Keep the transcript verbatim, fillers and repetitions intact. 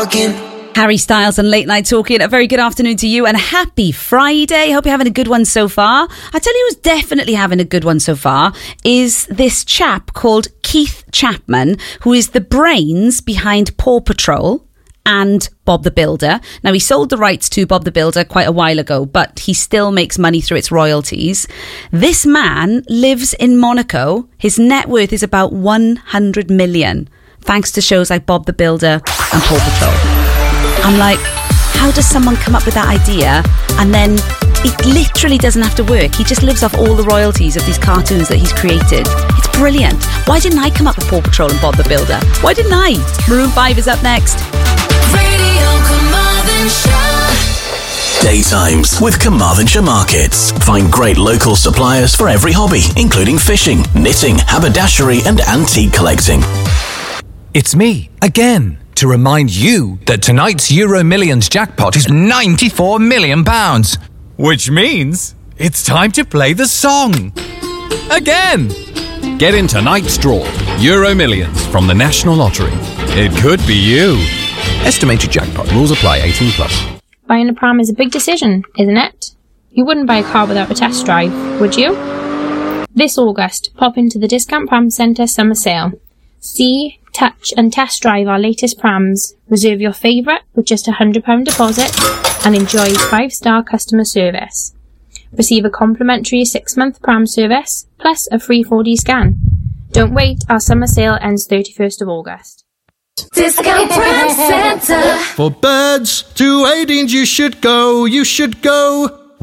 talking. Harry Styles and Late Night Talking. A very good afternoon to you and happy Friday. Hope you're having a good one so far. I tell you who's definitely having a good one so far is this chap called Keith Chapman, who is the brains behind Paw Patrol and Bob the Builder. Now, he sold the rights to Bob the Builder quite a while ago, but he still makes money through its royalties. This man lives in Monaco. His net worth is about one hundred million, thanks to shows like Bob the Builder and Paw Patrol. I'm like, how does someone come up with that idea and then it literally doesn't have to work? He just lives off all the royalties of these cartoons that he's created. It's brilliant. Why didn't I come up with Paw Patrol and Bob the Builder? Why didn't I? Maroon five is up next. Radio Carmarthenshire. Daytimes with Carmarthenshire Markets. Find great local suppliers for every hobby, including fishing, knitting, haberdashery and antique collecting. It's me, again, to remind you that tonight's Euro Millions jackpot is ninety-four million pounds. Which means it's time to play the song. Again! Get in tonight's draw, Euro Millions from the National Lottery. It could be you. Estimated jackpot. Rules apply. eighteen plus. Buying a pram is a big decision, isn't it? You wouldn't buy a car without a test drive, would you? This August, pop into the Discount Pram Centre summer sale. See, touch and test drive our latest prams. Reserve your favourite with just a one hundred pounds deposit and enjoy five-star customer service. Receive a complimentary six-month pram service plus a free four D scan. Don't wait, our summer sale ends thirty-first of August. Discount Pram Centre. For birds to Aidings you should go, you should go.